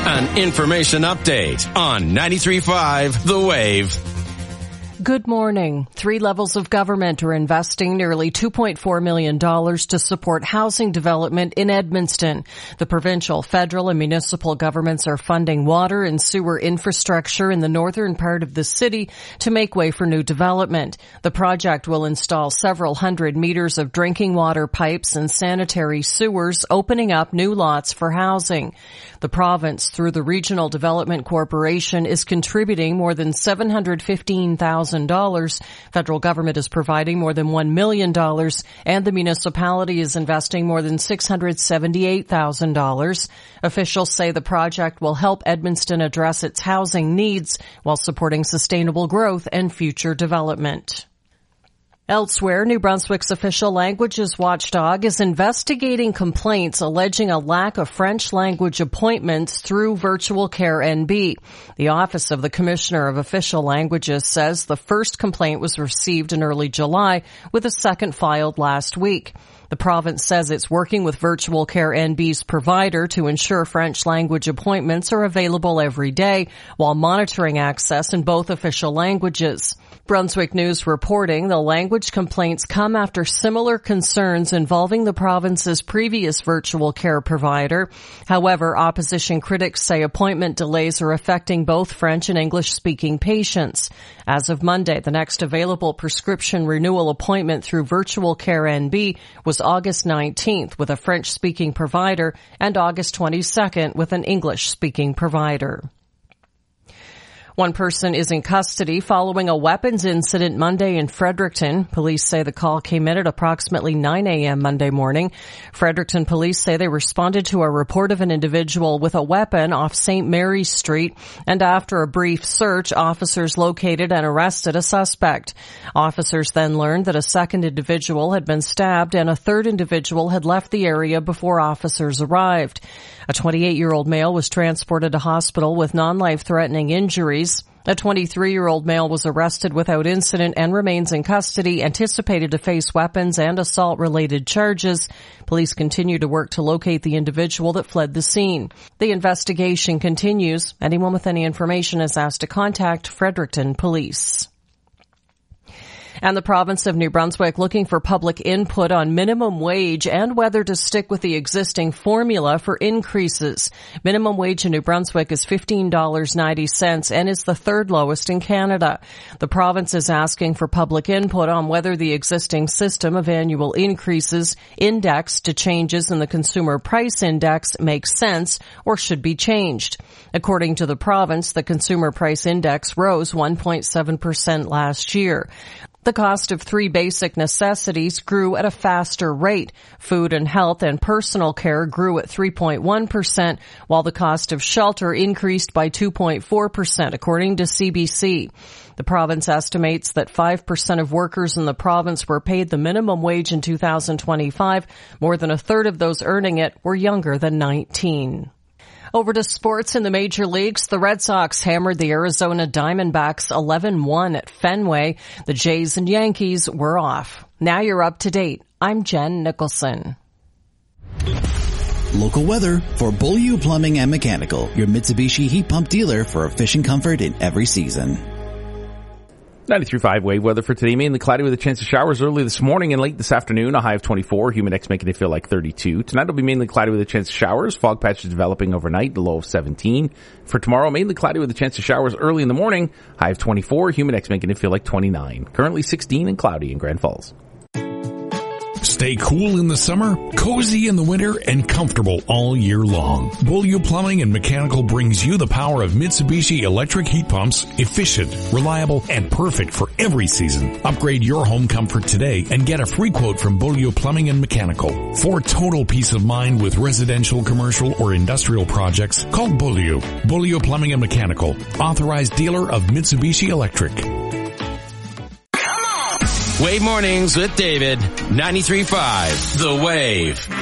An information update on 93.5 The Wave. Good morning. 3 levels of government are investing nearly $2.4 million to support housing development in Edmundston. The provincial, federal, and municipal governments are funding water and sewer infrastructure in the northern part of the city to make way for new development. The project will install several hundred meters of drinking water pipes and sanitary sewers, opening up new lots for housing. The province, through the Regional Development Corporation, is contributing more than $715,000. Federal government is providing more than $1 million, and the municipality is investing more than $678,000. Officials say the project will help Edmundston address its housing needs while supporting sustainable growth and future development. Elsewhere, New Brunswick's official languages watchdog is investigating complaints alleging a lack of French language appointments through Virtual Care NB. The Office of the Commissioner of Official Languages says the first complaint was received in early July, with a second filed last week. The province says it's working with Virtual Care NB's provider to ensure French language appointments are available every day while monitoring access in both official languages. Brunswick News reporting the language complaints come after similar concerns involving the province's previous virtual care provider. However, opposition critics say appointment delays are affecting both French and English-speaking patients. As of Monday, the next available prescription renewal appointment through Virtual Care NB was August 19th with a French-speaking provider and August 22nd with an English-speaking provider. One person is in custody following a weapons incident Monday in Fredericton. Police say the call came in at approximately 9 a.m. Monday morning. Fredericton police say they responded to a report of an individual with a weapon off St. Mary's Street, and after a brief search, officers located and arrested a suspect. Officers then learned that a second individual had been stabbed and a third individual had left the area before officers arrived. A 28-year-old male was transported to hospital with non-life-threatening injuries. A 23-year-old male was arrested without incident and remains in custody, anticipated to face weapons and assault-related charges. Police continue to work to locate the individual that fled the scene. The investigation continues. Anyone with any information is asked to contact Fredericton Police. And the province of New Brunswick looking for public input on minimum wage and whether to stick with the existing formula for increases. Minimum wage in New Brunswick is $15.90 and is the third lowest in Canada. The province is asking for public input on whether the existing system of annual increases indexed to changes in the Consumer Price Index makes sense or should be changed. According to the province, the Consumer Price Index rose 1.7% last year. The cost of 3 basic necessities grew at a faster rate. Food and health and personal care grew at 3.1%, while the cost of shelter increased by 2.4%, according to CBC. The province estimates that 5% of workers in the province were paid the minimum wage in 2025. More than a third of those earning it were younger than 19. Over to sports in the major leagues. The Red Sox hammered the Arizona Diamondbacks 11-1 at Fenway. The Jays and Yankees were off. Now you're up to date. I'm Jen Nicholson. Local weather for Beaulieu Plumbing and Mechanical, your Mitsubishi heat pump dealer for efficient comfort in every season. 93.5 wave weather for today. Mainly cloudy with a chance of showers early this morning and late this afternoon. A high of 24. Humid X making it feel like 32. Tonight will be mainly cloudy with a chance of showers. Fog patches developing overnight. The low of 17. For tomorrow, mainly cloudy with a chance of showers early in the morning. High of 24. Humid X making it feel like 29. Currently 16 and cloudy in Grand Falls. Stay cool in the summer, cozy in the winter, and comfortable all year long. Beaulieu Plumbing and Mechanical brings you the power of Mitsubishi electric heat pumps, efficient, reliable, and perfect for every season. Upgrade your home comfort today and get a free quote from Beaulieu Plumbing and Mechanical. For total peace of mind with residential, commercial, or industrial projects, call Beaulieu. Beaulieu Plumbing and Mechanical, authorized dealer of Mitsubishi Electric. Wave Mornings with David, 93.5 The Wave.